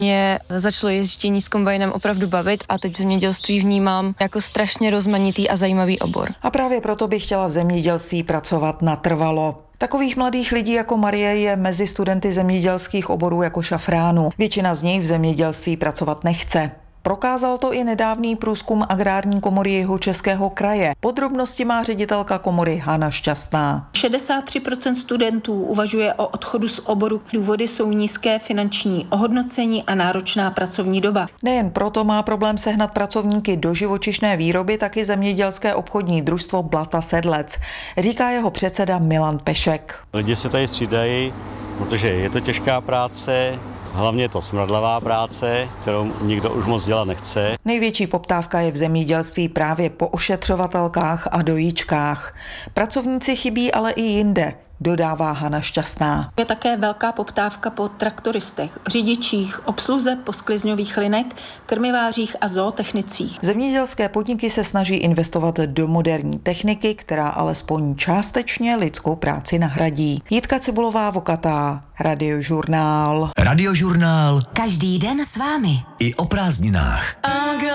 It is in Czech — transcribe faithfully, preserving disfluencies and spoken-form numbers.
Mě začalo ježdění s kombajnem opravdu bavit a teď zemědělství vnímám jako strašně rozmanitý a zajímavý obor. A právě proto bych chtěla v zemědělství pracovat natrvalo. Takových mladých lidí jako Marie je mezi studenty zemědělských oborů jako šafránu. Většina z nich v zemědělství pracovat nechce. Prokázal to i nedávný průzkum Agrární komory Jihočeského kraje. Podrobnosti má ředitelka komory Hana Šťastná. šedesát tři procent studentů uvažuje o odchodu z oboru. Důvody jsou nízké finanční ohodnocení a náročná pracovní doba. Nejen proto má problém sehnat pracovníky do živočišné výroby, taky zemědělské obchodní družstvo Blata Sedlec, říká jeho předseda Milan Pešek. Lidi se tady střídají, protože je to těžká práce. Hlavně je to smradlavá práce, kterou nikdo už moc dělat nechce. Největší poptávka je v zemědělství právě po ošetřovatelkách a dojíčkách. Pracovníci chybí ale i jinde, dodává Hana Šťastná. Je také velká poptávka po traktoristech, řidičích, obsluze posklizňových linek, krmivářích a zootechnicích. Zemědělské podniky se snaží investovat do moderní techniky, která alespoň částečně lidskou práci nahradí. Jitka Cibulová-Vokatá, Radiožurnál. Radiožurnál. Každý den s vámi. I o prázdninách.